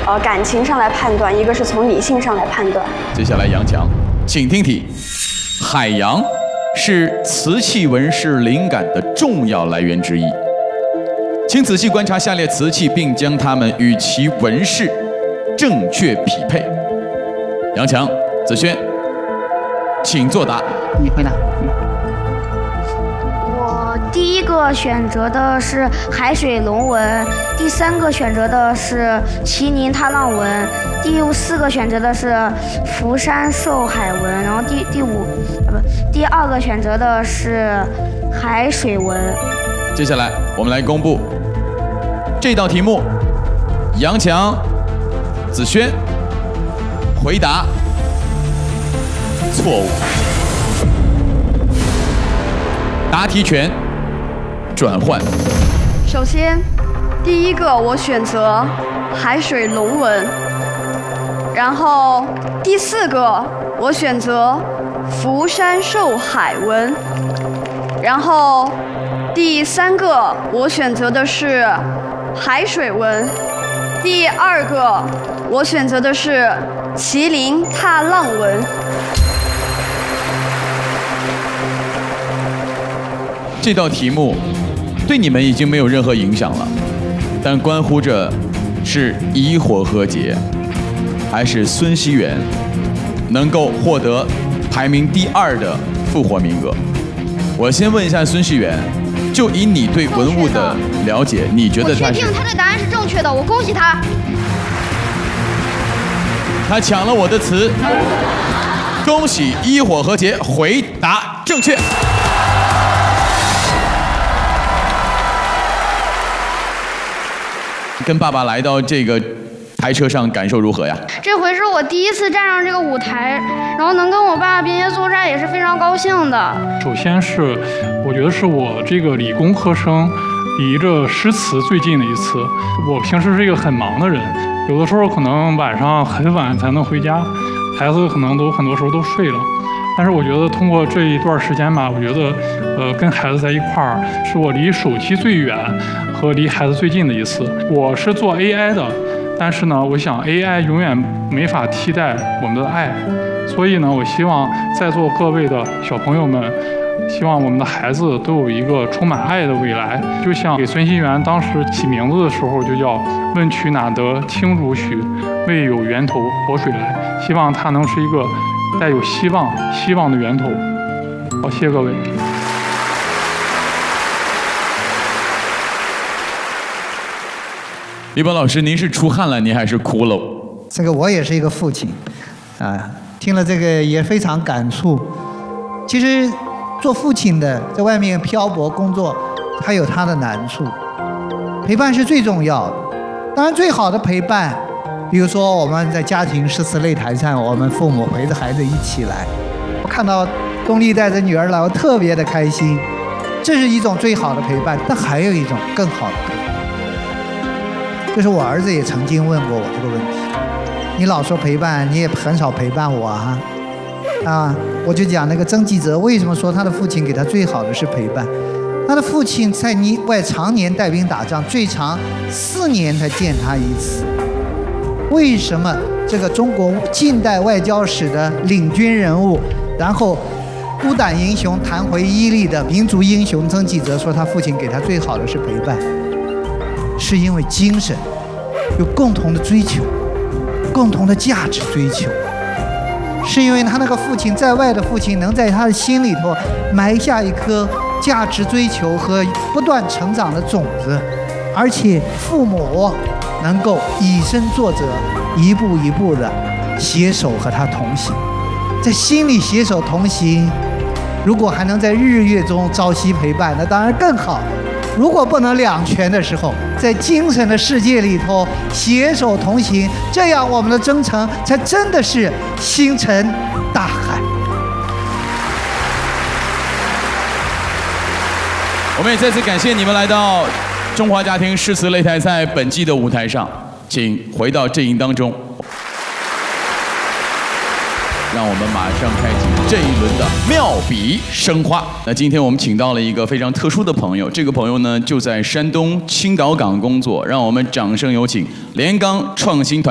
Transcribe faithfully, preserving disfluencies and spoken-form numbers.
呃感情上来判断，一个是从理性上来判断。 接下来杨强，请听题：海洋是瓷器纹饰灵感的重要来源之一，请仔细观察下列瓷器，并将它们与其纹饰正确匹配。杨强、子轩，请作答。 你回答。 我第一个选择的是海水龙纹，第三个选择的是麒麟踏浪纹，第四个选择的是福山寿海纹，然后第第五啊不，第二个选择的是海水纹。 接下来我们来公布这道题目，杨强、子轩回答错误。答题权转换。 首先，第一个我选择海水龙纹，然后第四个我选择福山寿海纹，然后第三个我选择的是海水纹，第二个我选择的是麒麟踏浪纹。 这道题目对你们已经没有任何影响了，但关乎着是以火和解，还是孙熙元能够获得排名第二的复活名额。我先问一下孙熙元，就以你对文物的了解，你觉得他是？ 我确定他的答案是正确的，我恭喜他。 他抢了我的词，恭喜一火和解回答正确。跟爸爸来到这个台车上，感受如何呀？ 这回是我第一次站上这个舞台，然后能跟我爸爸并肩作战，也是非常高兴的。 首先是，我觉得是我这个理工科生离着诗词最近的一次。我平时是一个很忙的人，有的时候可能晚上很晚才能回家，孩子可能都很多时候都睡了。但是我觉得通过这一段时间吧，我觉得，呃，跟孩子在一块儿，是我离手机最远和离孩子最近的一次。我是做 A I 的，但是呢，我想 A I 永远没法替代我们的爱，所以呢，我希望在座各位的小朋友们，希望我们的孩子都有一个充满爱的未来。就像给孙熙元当时起名字的时候，就叫问渠哪得清如许，为有源头活水来。希望他能是一个带有希望、希望的源头。好，谢谢各位。 李宝老师，您是出汗了，您还是哭了？ 这个我也是一个父亲，啊，听了这个也非常感触。其实做父亲的在外面漂泊工作，他有他的难处。陪伴是最重要的，当然最好的陪伴，比如说我们在家庭诗词擂台上，我们父母陪着孩子一起来。我看到东丽带着女儿来，我特别的开心。这是一种最好的陪伴，但还有一种更好的陪伴。就是我儿子也曾经问过我这个问题，你老说陪伴，你也很少陪伴我啊，啊，我就讲那个曾纪泽为什么说他的父亲给他最好的是陪伴，他的父亲在尼外常年带兵打仗，最长四年才见他一次。为什么这个中国近代外交史的领军人物，然后孤胆英雄弹回伊利的民族英雄曾纪泽说他父亲给他最好的是陪伴？是因为精神有共同的追求，共同的价值追求，是因为他那个父亲在外的父亲能在他的心里头埋下一颗价值追求和不断成长的种子，而且父母能够以身作则，一步一步的携手和他同行，在心里携手同行，如果还能在日月中朝夕陪伴，那当然更好。如果不能两全的时候，在精神的世界里头携手同行，这样我们的征程才真的是星辰大海。 我们也再次感谢你们来到中华家庭诗词擂台赛本季的舞台上，请回到阵营当中。让我们马上开启这一轮的妙笔生花。那今天我们请到了一个非常特殊的朋友，这个朋友呢就在山东青岛港工作，让我们掌声有请连钢创新团。